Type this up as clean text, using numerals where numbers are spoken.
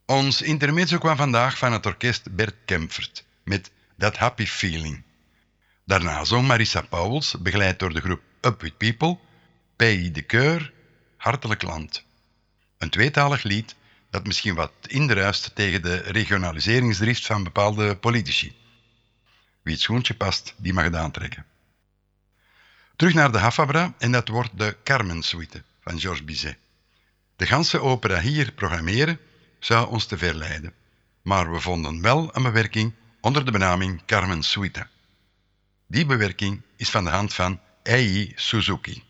Ons intermezzo kwam vandaag van het orkest Bert Kempfert met That Happy Feeling. Daarna zong Marissa Pauwels, begeleid door de groep Up With People, Pays de Coeur, Hartelijk Land. Een tweetalig lied dat misschien wat indruist tegen de regionaliseringsdrift van bepaalde politici. Wie het schoentje past, die mag het aantrekken. Terug naar de Haffabra en dat wordt de Carmen-suite van Georges Bizet. De ganse opera hier programmeren zou ons te ver leiden, maar we vonden wel een bewerking onder de benaming Carmen Suite. Die bewerking is van de hand van Ei Suzuki.